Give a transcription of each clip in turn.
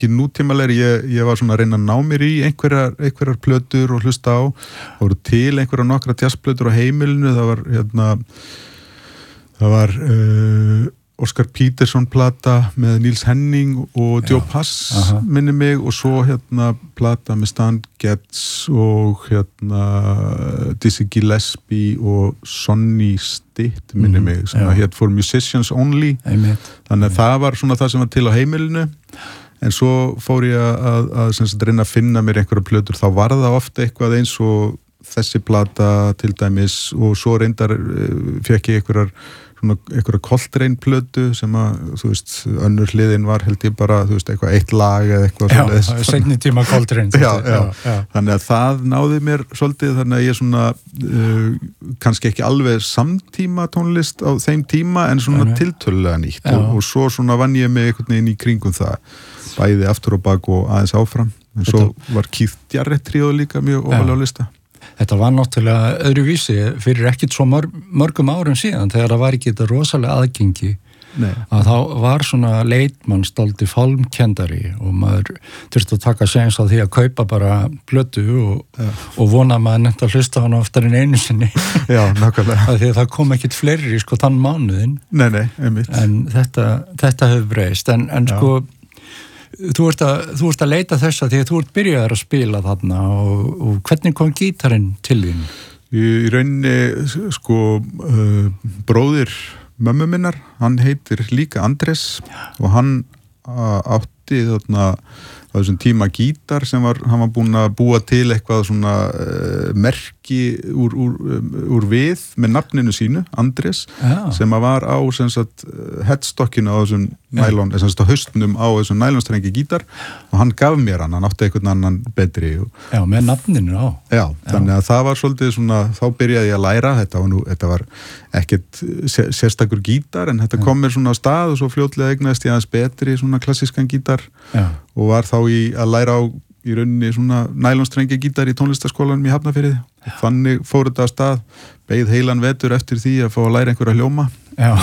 nútímalegri, ég var svona að reyna að ná mér í einhverjar plötur og hlusta á, það voru til einhverjar nokkra jazzplötur á heimilinu, það var Oscar Peterson plata með Niels Henning og Joe Pass minni mig, og svo plata með Stan Getz og Dizzy Gillespie og Sonny Stitt minni mig, sem hétt For Musicians Only. Þannig að það var svona það sem var til á heimilinu, en svo fór ég að reyna að finna mér einhverja plötur, þá var það ofta eitthvað eins og þessi plata til dæmis, og svo reyndar fékk ég einhverja Coltrane plötu sem að, þú veist, önnur hliðin var held ég bara, þú veist, eitthvað eitt lag eða eitthvað svoleiðis. Já, seinni tíma Coltrane. Já. Þannig að það náði mér svolítið, þannig að ég svona kannski ekki alveg samtíma tónlist á þeim tíma, en svona tiltölulega nýtt, og svo svona vann ég mig einhvern veginn í kringum það, bæði aftur og bak og aðeins áfram, en svo var Keith Jarrett tríóð líka mjög ofalega á lista. Þetta var náttúrulega öðruvísi fyrir ekkert svo mörgum árum síðan, þegar það var ekki þetta rosalega aðgengi. Nei. Að þá var svona leitmannsdáldi fálmkendari, og maður þurfti að taka séns á því að kaupa bara plötu og vona að maður nefnt að hlusta hana oftar en einu sinni. Já, nákvæmlega. Því að það kom ekkert fleiri þann mánuðin. Nei, einmitt. En þetta hefur breyst, en sko þú ert að leita þess að því að þú ert byrjaður að spila þarna, og hvernig kom gítarinn til þín? Í rauninni, sko, bróðir mömmu minnar, hann heitir líka Andrés, og hann átti þarna á þessum tíma gítar sem hann var búinn að búa til eitthvað svona merki úr við með nafninu sínu, Andrés, sem að var á headstockinu á þessum nælon, á haustnum á þessum nælonstrengi gítar, og hann gaf mér hann átti einhvern annan betri. Já, með nafninu á. Já, þannig að það var svolítið svona, þá byrjaði ég að læra, þetta var ekkert sérstakur gítar, en þetta kom mér svona á stað, og svo fljótlega eignaðist ég aðeins betri svona klassískan gítar, og var þá að læra á í rauninni svona nælonstrengi gítar í tónlistaskólanum í Hafnarfirði. Þannig fór þetta að stað, beið heilan vetur eftir því að fá að læra einhverja hljóma. Já.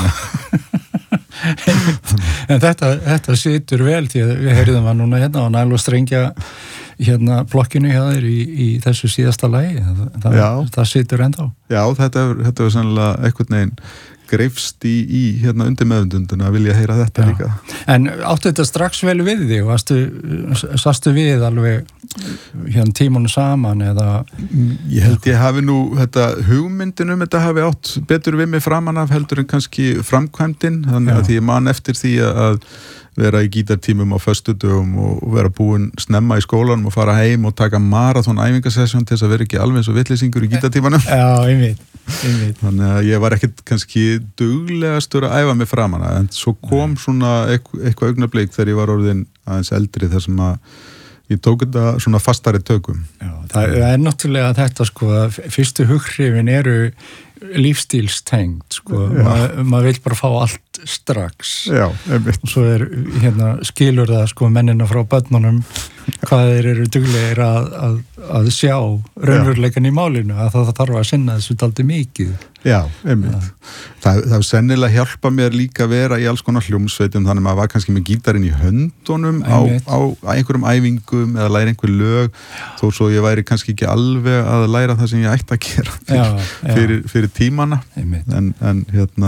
En þetta situr vel, því að við heyrðum að núna á nælonstrengja blokkinu hjá þér í þessu síðasta lagi. Það situr ennþá. Já, þetta var sannlega einhvern veginn greifst í undir meðvundunduna að vilja heyra þetta líka. En áttu þetta strax vel við þig, og sastu við alveg tímunum saman, eða? Ég held ég hafi nú hugmyndin þetta hafi átt betur við mig framan af heldur en kannski framkvæmdin, þannig að því ég man eftir því að vera í gítartímum á föstudögum og vera búinn snemma í skólanum og fara heim og taka marathon æfingasessjón til þess að vera ekki alveg eins og vitleysingur í gítartímanum. Já, einmitt. Þannig að ég var ekkert kannski duglegastur að æfa mig framan, en svo kom svona eitthvað augnablik þegar ég var orðinn aðeins eldri, þar sem að ég tók þetta svona fastari tökum. Já, það er náttúrulega þetta, sko, að fyrstu hughrifin eru lífstílstengd, sko, maður vil bara fá allt strax. Já, einmitt. Og svo skilur það, sko, mennina frá börnunum hvað þeir eru duglegir að sjá raunveruleikan í málinu, að það þarf að sinna þessu dálítið mikið. Já, einmitt. Það sennilega hjálpa mér líka að vera í alls konar hljómsveitum, þannig að maður var kannski með gítarinn í höndunum á einhverjum æfingum eða læra einhver lög, þó svo ég væri kannski ekki alveg að læra það sem ég ætti að gera fyrir tímana. En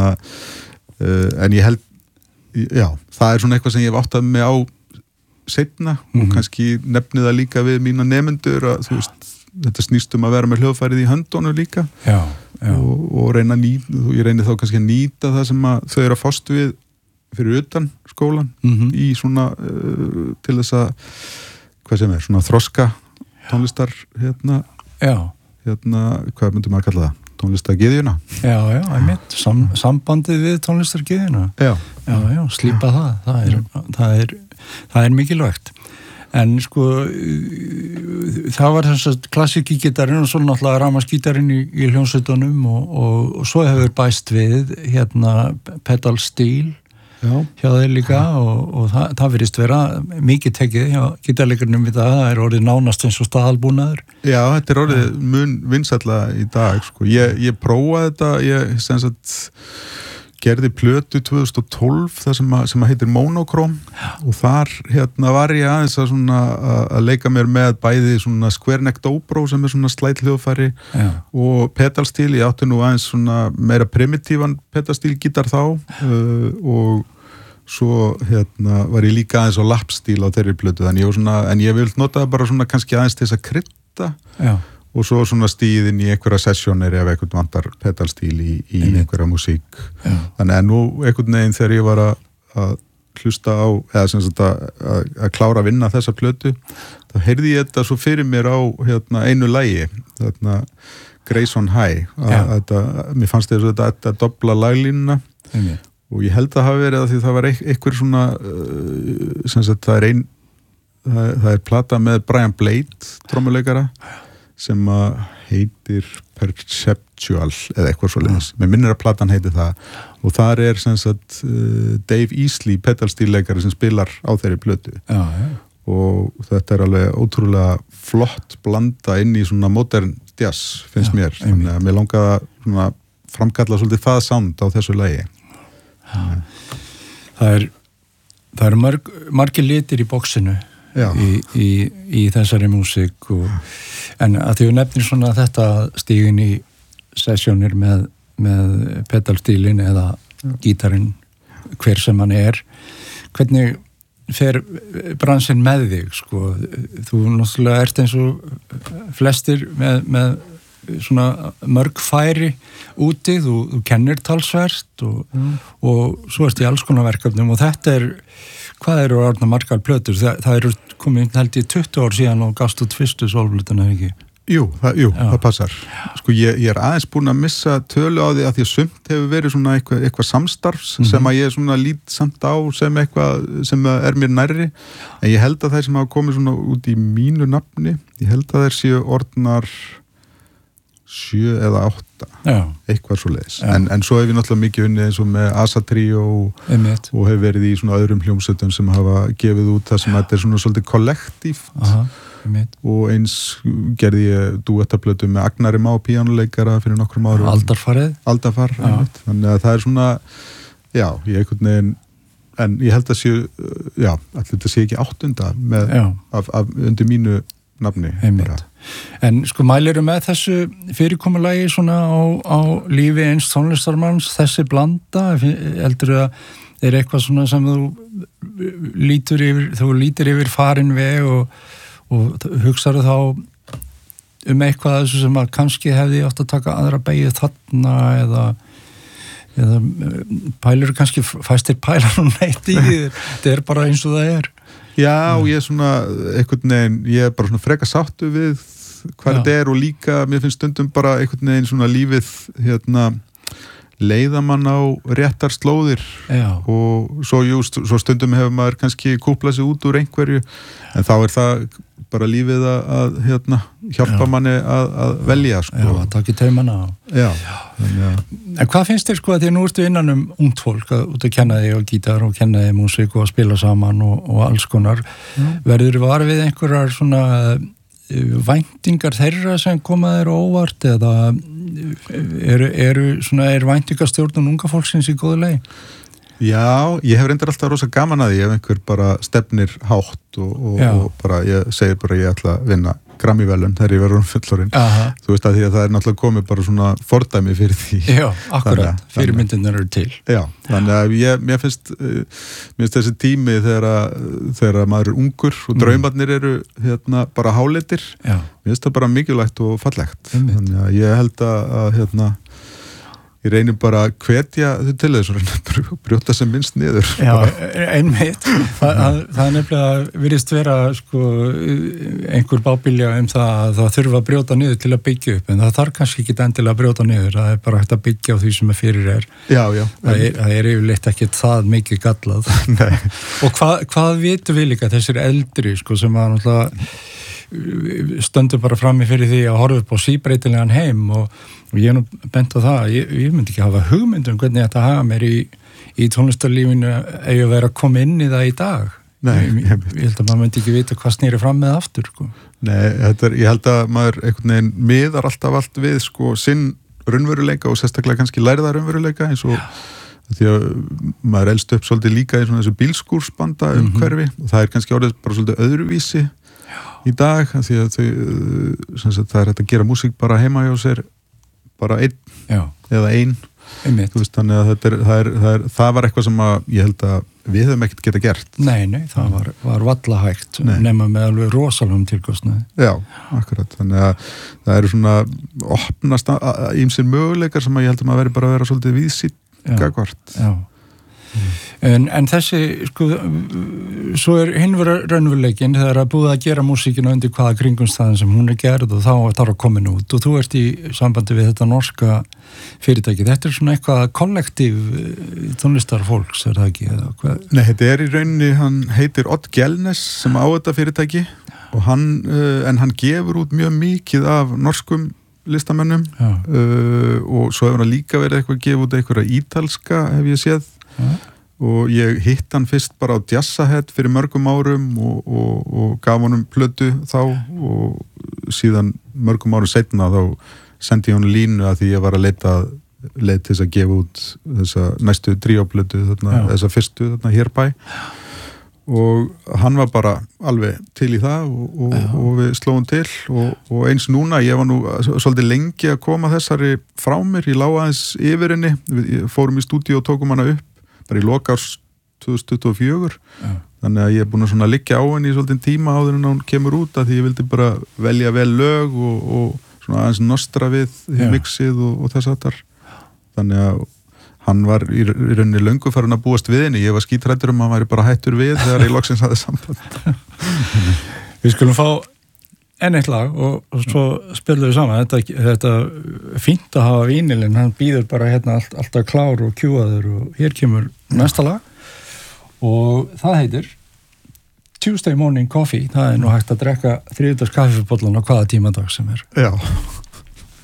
ég held, það er svona eitthvað sem ég hef áttað mig á seinna, og kannski nefni það líka við mína nemendur að þú veist, þetta snýst að vera með hljóðfærið í höndunum líka. Og ég reyni þá kannski að nýta það sem að þau eru að fást við fyrir utan skólan í svona til þess að hvað sem svona þroska tónlistar hvað myndum að kalla það? Tónlistargyðjuna. Já, einmitt. Sambandið við tónlistargyðjuna. Já, slípa það er mikilvægt. En sko, það var þess að klassíkigítarinn og svo náttúrulega rafmagnsgítarinn í hljómsveitunum, og svo hefur bæst við pedal steel hjá þeir líka, og það virðist vera mikið tekið hjá gítarleikarnum við það er orðið nánast eins og staðalbúnaður. Já, þetta er orðið mun vinsælla í dag, sko. Ég prófaði þetta, gerði plötu 2012 það sem heitir Monochrome og þar var ég aðeins að leika mér með bæði svona Square Neck Dobro sem svona slætt hljóðfæri og pedalstíl, ég átti nú aðeins svona meira primitívan pedalstíl gítar þá og svo var ég líka aðeins á lapstíl á þeirri plötu en ég vil nota það bara svona kannski aðeins til þess að krydda og svo svona stíðin í einhverja sessjónir ef einhvern vantar pedalstíl í einhverja músík þannig að nú einhvern veginn þegar ég var að hlusta á eða sem sagt að klára að vinna þessa plötu þá heyrði ég þetta svo fyrir mér á einu lagi Grace on High mér fannst þetta dobla laglínuna og ég held að hafa verið að því það var einhver svona sem sagt það er plata með Brian Blade trommuleikara sem heitir Perceptual eða eitthvað svoleiðis. Mér minnir að platan heitir það og þar er sem sagt Dave Easley pedalstílleikari sem spilar á þeirri plötu og þetta er alveg ótrúlega flott blanda inn í svona modern jazz finnst mér, þannig að mér langaði að framkalla svolítið það sound á þessu lagi. Það eru margir litir í boxinu í þessari músík en að því nefnir svona þetta stígin í sessjónir með pedalstílin eða gítarinn hver sem hann hvernig fer bransinn með þig sko, þú náttúrulega ert eins og flestir með svona mörg færi úti, þú kennir talsvert og svo ertu í alls konar verkefnum og þetta hvað eru orðna margar plötur? Það eru komið held í 20 ár síðan og gafst út fyrstu sólplötuna, ekki? Jú, það passar. Sko ég er aðeins búin að missa tölu á því að því að sumt hefur verið svona eitthvað samstarfs sem að ég svona lít samt á sem eitthvað sem er mér nærri en ég held að þeir sem hafa komið svona út í mínu nafni, ég held að þeir séu orðnar 7 eða 8 eitthvað svoleiðis en svo hef ég náttúrulega mikið unnið eins og með Asa Trio og hef verið í svona öðrum hljómsveitum sem hafa gefið út það sem þetta er svona svolítið kollektíft og eins gerði ég dúettaplötu með Agnari Má píanuleikara fyrir nokkrum árum Aldarfar þannig að það er svona ég einhvern veginn en ég held að allir þetta sé ekki 8. af undir mínu nafni En sko mæliru með þessu fyrirkomulagi svona á lífi eins tónlistarmanns, þessi blanda heldur að eitthvað svona sem þú lítur yfir farin veg og hugsaðu þá eitthvað þessu sem að kannski hefði átt að taka aðra beygju þarna eða pælur kannski fæstir pælar og neitt í því þetta er bara eins og það er Já, ég er svona einhvern veginn, ég er bara svona freka sáttu við hvað þetta er og líka mér finnst stundum bara einhvern veginn svona lífið leiðamann á réttar slóðir og svo stundum hefur maður kannski kúplað sig út úr einhverju en þá er það bara lífið að hjálpa manni að velja sko. Já, að taka í taumana En hvað finnst þér sko að því nú ertu innan ungt fólk út að kenna þig á gítar og kenna þig músík og að spila saman og alls konar verður var við einhverjar svona væntingar þeirra sem koma þér óvart eða er væntingarstjórnun unga fólksins í góðu leið? Já, ég hef reyndar alltaf rosa gaman að því ef einhver bara stefnir hátt og bara, ég segir bara ég ætla að vinna Grammy-velun þegar ég verður fullorinn. Þú veist að því að það er náttúrulega komið bara svona fordæmi fyrir því. Já, akkurat, fyrirmyndirnar eru til. Já, þannig að mér finnst þessi tími þegar maður er ungur og draumarnir eru bara háleitir. Mér finnst það bara mikilvægt og fallegt. Þannig að ég held að ég reynir bara að hvetja þau til þess og brjóta sem minnst niður. Já, einmitt. Það er nefnilega virðist vera sko, einhver bábilja það að það þurfa að brjóta niður til að byggja upp, en það þarf kannski ekki endilega að brjóta niður, það er bara hægt að byggja á því sem fyrir er. Já. Það er yfirleitt ekki það mikið gallað. Nei. Og hvað vitum við líka þessir eldri, sko, sem að náttúrulega stöndu bara frammi fyrir því að horfa upp á síbreytilegan heim og ég er nú bent á það, ég myndi ekki hafa hugmyndum hvernig þetta hafa mér í tónlistarlífinu ef ég væri að koma inn í það í dag. Nei, ég held að maður myndi ekki vita hvað snýri fram með aftur. Sko. Nei, ég held að maður einhvern veginn miðar alltaf allt við sko, sinn raunveruleika og sérstaklega kannski lærða raunveruleika eins og því að maður elst upp svolítið líka í svona þessu bílskúrsbanda umhverfi og það kannski orðið bara svolítið öðruvísi í dag, því að það hægt að gera músík bara heima hjá sér bara eða ein veist, þannig að það var eitthvað sem að ég held að við höfum ekkert geta gert. Nei, það var valla hægt nema með alveg rosalum tilkostnaði. Já, akkurat, þannig að það eru svona opnast ýmsir möguleikar sem að ég held að maður veri bara að vera svolítið víðsýn gagvart. Já. En þessi, sko, svo hinn verið raunveruleikin þegar að búið að gera músíkina undir hvaða kringumstæðin sem hún gerð og þá þarf að komin út og þú ert í sambandi við þetta norska fyrirtæki. Þetta svona eitthvað kollektív tónlistarfólks, það ekki? Nei, þetta í rauninni, hann heitir Odd Gjelnes sem á þetta fyrirtæki og hann gefur út mjög mikið af norskum listamönnum og svo hefur hann líka verið eitthvað að gefa út eitthvað ítalska, hef ég séð. Og ég hitt hann fyrst bara á Jazzahead fyrir mörgum árum og gaf honum plötu þá og síðan mörgum árum seinna þá sendi ég honum línu að því ég var að leita til þess að gefa út þessa næstu tríóplötu þessa fyrstu hérbæ og hann var bara alveg til í það og við slóum til og eins núna, ég var nú svolítið lengi að koma þessari frá mér, ég lá aðeins yfir henni, við fórum í stúdíu og tókum hana upp bara í lokárs 2024 þannig að ég búin að svona liggja á henni í svolítið tíma áður en hún kemur út að því ég vildi bara velja vel lög og svona aðeins nostra við mixið og þess aftar þannig að hann var í rauninni löngu farin að búast við henni, ég var skítrættur að hann væri bara hættur við þegar ég loksins hafði samband. Við skulum fá enn eitt lag og svo spilum við saman. Þetta fínt að hafa vínilinn, hann býður bara hérna alltaf klár og kjúaður og hér kemur næsta lag og það heitir Tuesday Morning Coffee. Það nú hægt að drekka 3. kaffibollan á hvaða tímadag sem er. Já.